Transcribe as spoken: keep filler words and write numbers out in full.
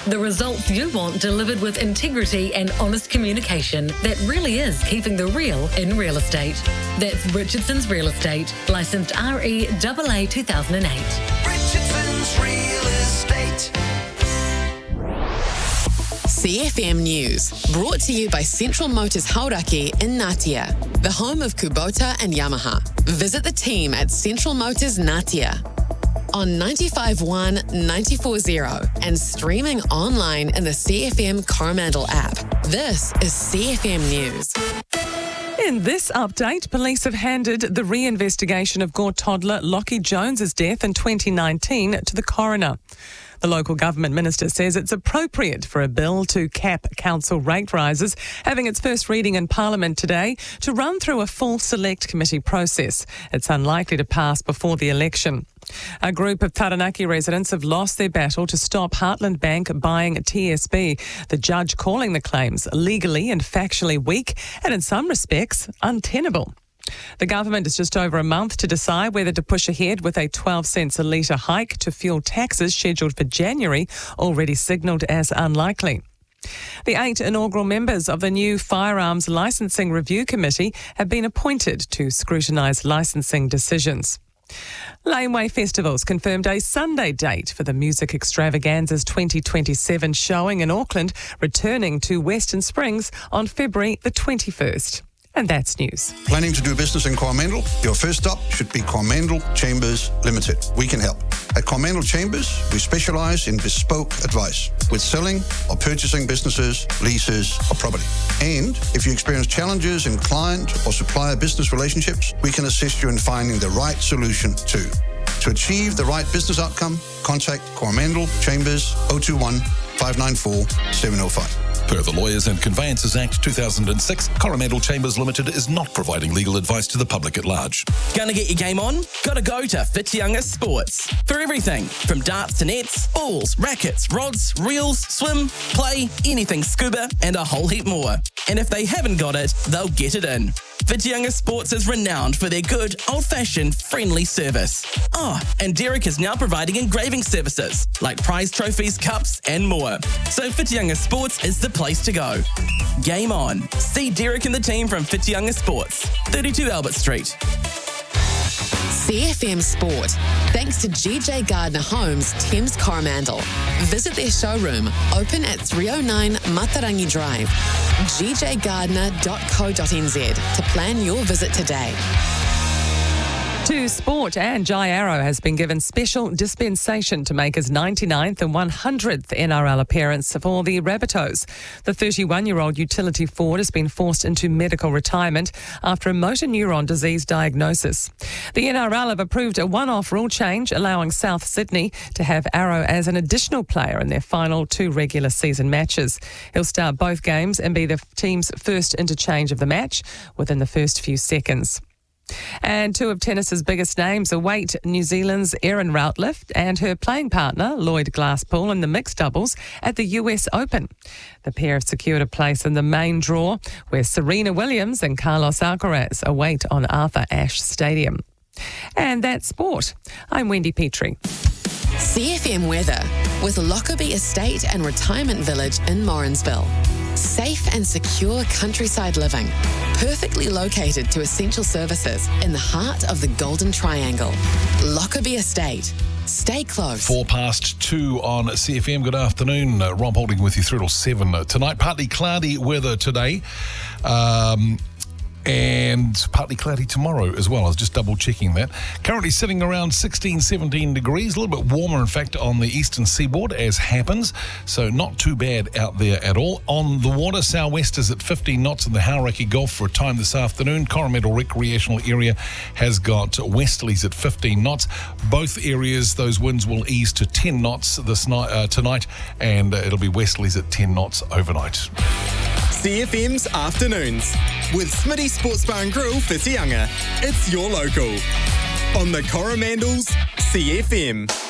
The results you want delivered with integrity and honest communication that really is keeping the real in real estate. That's Richardson's Real Estate, licensed R E A A two thousand eight. Richardson's Real Estate. C F M News, brought to you by Central Motors Hauraki in Ngatea, the home of Kubota and Yamaha. Visit the team at Central Motors Ngatea on ninety-five point one, ninety-four point zero and streaming online in the C F M Coromandel app. This is C F M News. In this update, police have handed the re-investigation of Gore toddler Lockie Jones's death in twenty nineteen to the coroner. The local government minister says it's appropriate for a bill to cap council rate rises, having its first reading in Parliament today, to run through a full select committee process. It's unlikely to pass before the election. A group of Taranaki residents have lost their battle to stop Heartland Bank buying T S B, the judge calling the claims legally and factually weak and in some respects untenable. The government has just over a month to decide whether to push ahead with a twelve cents a litre hike to fuel taxes scheduled for January, already signalled as unlikely. The eight inaugural members of the new Firearms Licensing Review Committee have been appointed to scrutinise licensing decisions. Laneway Festivals confirmed a Sunday date for the Music Extravaganza's twenty twenty-seven showing in Auckland, returning to Western Springs on February the twenty-first. And that's news. Planning to do business in Coromandel? Your first stop should be Coromandel Chambers Limited. We can help. At Coromandel Chambers, we specialise in bespoke advice with selling or purchasing businesses, leases or property. And if you experience challenges in client or supplier business relationships, we can assist you in finding the right solution too. To achieve the right business outcome, contact Coromandel Chambers oh two one, five nine four, seven oh five. Per the Lawyers and Conveyancers Act two thousand six, Coromandel Chambers Limited is not providing legal advice to the public at large. Gonna get your game on? Gotta go to Whitianga Sports. For everything from darts to nets, balls, rackets, rods, reels, swim, play, anything scuba, and a whole heap more. And if they haven't got it, they'll get it in. Whitianga Sports is renowned for their good, old-fashioned, friendly service. Oh, and Derek is now providing engraving services, like prize trophies, cups, and more. So Whitianga Sports is the place to go. Game on. See Derek and the team from Whitianga Sports, thirty-two Albert Street. C F M Sport, thanks to G J Gardner Homes, Thames Coromandel. Visit their showroom, open at three oh nine Matarangi Drive, g j gardner dot co dot n z to plan your visit today. To sport, and Jai Arrow has been given special dispensation to make his ninety-ninth and one hundredth N R L appearance for the Rabbitohs. The thirty-one-year-old utility forward has been forced into medical retirement after a motor neuron disease diagnosis. The N R L have approved a one-off rule change allowing South Sydney to have Arrow as an additional player in their final two regular season matches. He'll start both games and be the team's first interchange of the match within the first few seconds. And two of tennis's biggest names await New Zealand's Erin Routliffe and her playing partner, Lloyd Glasspool, in the mixed doubles at the U S Open. The pair have secured a place in the main draw, where Serena Williams and Carlos Alcaraz await on Arthur Ashe Stadium. And that's sport. I'm Wendy Petrie. C F M weather with Lockerbie Estate and Retirement Village in Morrinsville. Safe and secure countryside living, perfectly located to essential services in the heart of the Golden Triangle. Lockerbie Estate. Stay close. Four past two on C F M. Good afternoon. Uh, Rob Holding with you through till seven uh, tonight. Partly cloudy weather today. Um... And partly cloudy tomorrow as well. I was just double checking that. Currently sitting around sixteen, seventeen degrees, a little bit warmer in fact on the eastern seaboard as happens. So not too bad out there at all. On the water, southwest is at fifteen knots in the Hauraki Gulf for a time this afternoon. Coromandel Recreational Area has got westerlies at fifteen knots. Both areas, those winds will ease to ten knots this night, uh, tonight, and uh, it'll be westerlies at ten knots overnight. C F M's Afternoons with Smitty Sports Bar and Grill, Whitianga. It's your local on the Coromandel's C F M.